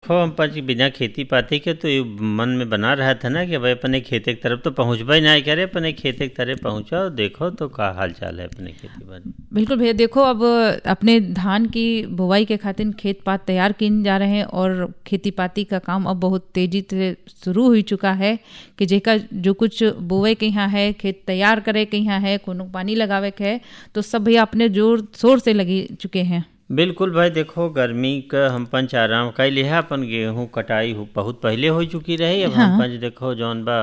देखो हम पंच बिना खेती पाती के तो ये मन में बना रहा था ना कि भाई अपने खेते की तरफ तो पहुँचबा ही नहीं करे, अपने खेते की तरफ पहुँचो, देखो तो क्या हाल चाल है अपने खेती बाड़ी। बिल्कुल भैया, देखो अब अपने धान की बुवाई के खातिर खेत पात तैयार किए जा रहे हैं और खेती पाती का काम अब बहुत तेजी से शुरू हो चुका है कि जेका जो कुछ बोवे के यहाँ है, खेत तैयार करे के यहाँ है, कोनो पानी लगावे के है, तो सब भैया अपने जोर शोर से लगे चुके हैं। बिल्कुल भाई, देखो गर्मी का हम पंच आराम कर लिया, अपन गेहूं कटाई बहुत पहले हो चुकी रही। अब हम पंच देखो जौन बा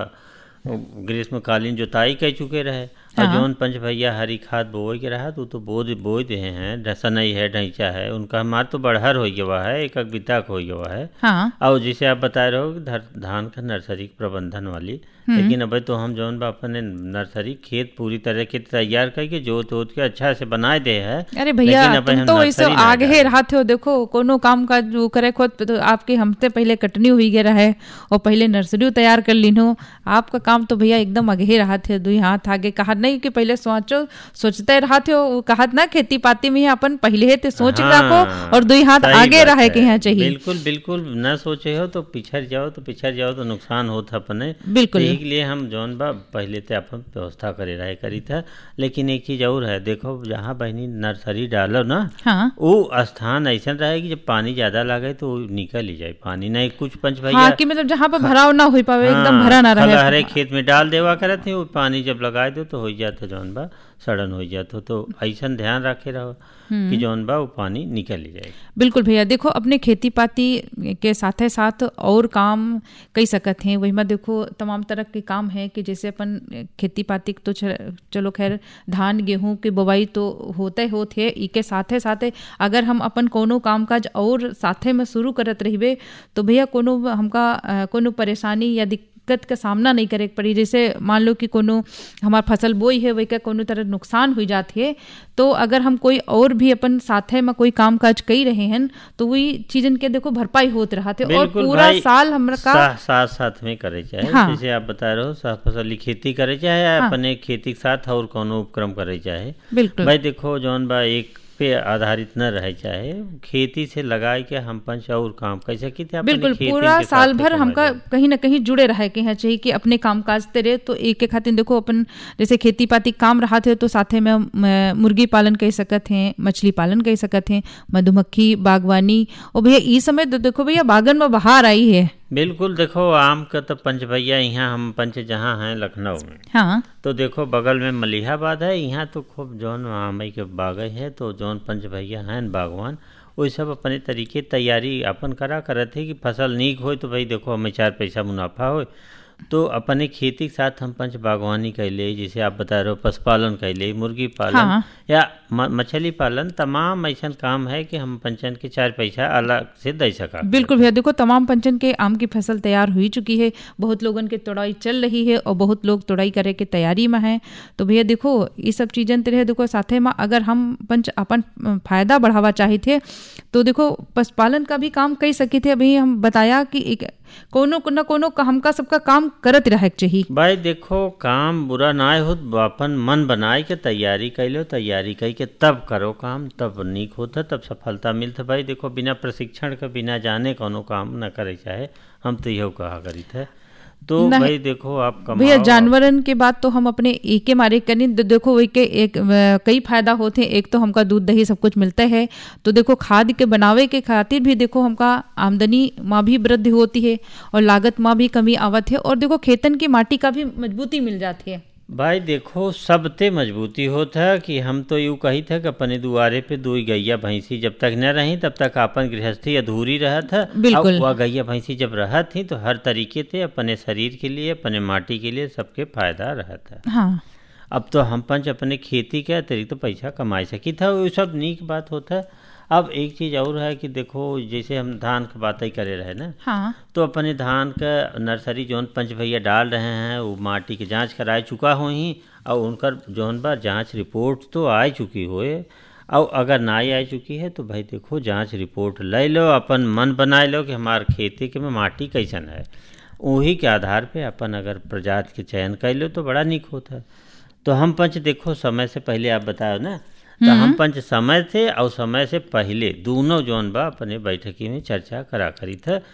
ग्रीष्मकालीन जोताई कर चुके रहे और जौन पंच भैया हरी खाद बोए के रहा तो बो दे हैं, सनई है, ढैंचा है, उनका हमारा तो बढ़हर हो गया है, एक बिता हो गया है। और जिसे आप बता रहे हो धान का नर्सरी प्रबंधन वाली, लेकिन अब तो हम जौन बा अपने नर्सरी खेत पूरी तरह के तैयार करके जोत के अच्छा से बनाए दे है। अरे भैया तुम तो वैसे आगे रहा थे, देखो कोनो काम का जो करे खुद तो आपके हमसे पहले कटनी हुई गया है और पहले नर्सरी तैयार कर ली हो। आपका काम तो भैया एकदम आगे रहा थे, दुई हाथ आगे। कहा नहीं कि पहले सोचते रहा थे, कहा ना खेती पाती में अपन पहले थे सोच रखो और दुई हाथ आगे रहे के यहाँ चाहिए। बिल्कुल बिल्कुल, न सोचे हो तो पिछड़ जाओ तो नुकसान होता अपने। बिल्कुल, एक लिए हम जौन बा पहले तो अपन व्यवस्था करे रहे करी था। लेकिन एक चीज और है, देखो जहाँ बहनी नर्सरी डालो ना, वो स्थान ऐसा रहे कि जब पानी ज्यादा लगे तो निकल ही जाए पानी, नहीं कुछ पंच भैया कि मतलब जहाँ पर भराव ना हो पावे, एकदम भरा ना रहे, हरे खेत में डाल देवा करे थे, वो पानी जब लगाए दो तो हो जाता जौन बा सड़न हो जाता। तो ऐसा ध्यान रखे रहो कि जौन बा वो पानी निकल ही जाए। बिल्कुल भैया, देखो अपने खेती पाती के साथ साथ और काम कई सकत हैं। वही में देखो तमाम तरह के काम है कि जैसे अपन खेती पाती तो चलो खैर धान गेहूं की बुवाई तो होते है, इके साथे साथे अगर हम अपन कोनो काम काज और साथे में शुरू करत रहिबे तो भैया कोनो हमका कोनो परेशानी या दिक्कत का सामना नहीं करे पड़ी। जैसे मान लो कि कोनो हमार फसल बोई है, वही का कोनो तरह नुकसान हो जाती है, तो अगर हम कोई और भी अपन साथे में कोई काम काज कई रहे हैं तो वही चीजन के देखो भरपाई होत रहा थे और पूरा साल हमरा का साथ में करे चाहे। जैसे आप बता रहे हो फसल खेती करे चाहे अपने खेती के साथ और कोनो उपक्रम करे चाहे। बिल्कुल भाई देखो जौन बा एक पे आधारित न रहे, चाहे खेती से लगाए के हम पंच और काम कैसे की थे। बिल्कुल पूरा साल भर हमका कहीं ना कहीं जुड़े रहे के हैं चाहिए कि अपने काम काज तेरे तो एक के खातिर देखो अपन जैसे खेती पाती काम रहा थे तो साथे में मुर्गी पालन कर सकत हैं, मछली पालन कर सकत हैं, मधुमक्खी बागवानी। और भैया इस समय देखो भैया बागन में बहार आई है। बिल्कुल, देखो आम का तो पंच भैया यहाँ हम पंच जहाँ हैं लखनऊ में, तो देखो बगल में मलिहाबाद है, यहाँ तो खूब जौन आम के बागें हैं, तो जौन पंच भैया हैं बागवान वही सब अपने तरीके तैयारी अपन करत है कि फसल नीक हो तो भाई देखो हमें 4 पैसा मुनाफा हो। तो अपने खेती के साथ हम पंच बागवानी कैले, जैसे आप बता रहे हो पशुपालन कैले, मुर्गी पालन या मछली पालन, तमाम ऐसा काम है कि हम पंचन के 4 पैसा अलग से दे सका। बिल्कुल भैया, देखो तमाम पंचन के आम की फसल तैयार हो चुकी है, बहुत लोगन के तोड़ाई चल रही है और बहुत लोग तोड़ाई करे के तैयारी में है। तो भैया देखो ये सब चीजन तेरे देखो साथे में अगर हम पंच अपन फायदा बढ़ावा चाहे थे तो देखो पशुपालन का भी काम कई सके थे। अभी हम बताया कि एक कोनो न कोनो हमका सबका काम करत रहे चाहिए। भाई देखो काम बुरा ना हो, अपन मन बनाए के तैयारी कैलो, तैयारी कई के तब करो काम, तब नीक होता, तब सफलता मिलता। भाई देखो बिना प्रशिक्षण के बिना जाने कोनो काम न करे चाहे, हम तो यही कहा करी थे। तो भाई देखो आप भैया जानवरन के बात तो हम अपने एक के मारे करें, देखो एक कई फायदा होते हैं। एक तो हमका दूध दही सब कुछ मिलता है, तो देखो खाद के बनावे के खातिर भी देखो हमका आमदनी माँ भी वृद्धि होती है और लागत माँ भी कमी आवत है और देखो खेतन की माटी का भी मजबूती मिल जाती है। भाई देखो सबते मजबूती होता है कि हम तो यूँ कही था कि अपने दुआरे पे 2 गैया भैंसी जब तक न रही तब तक अपन गृहस्थी अधूरी रहा था। बिल्कुल, वह गैया भैंसी जब रहा थी तो हर तरीके से अपने शरीर के लिए, अपने माटी के लिए सबके फायदा रहा था। अब तो हम पंच अपने खेती के अतिरिक्त तो पैसा कमाई सकी था, वो सब नीक बात होता है। अब एक चीज़ और है कि देखो जैसे हम धान की बात ही करे रहे ना, तो अपने धान का नर्सरी जौन पंच भैया डाल रहे हैं वो माटी की जांच कराए चुका हो ही और उनकर जौन बार जांच रिपोर्ट तो आ चुकी होए, और अगर ना आ चुकी है तो भाई देखो जांच रिपोर्ट ले लो, अपन मन बनाए लो कि हमारे खेती के में माटी कैसन है, वही के आधार पे अपन अगर प्रजाति के चयन कर लो तो बड़ा नीक होता है। तो हम पंच देखो समय से पहले आप बताओ ना, तो हम पंच समय थे और समय से पहले दोनों जौन बा अपने बैठकी में चर्चा करा करी था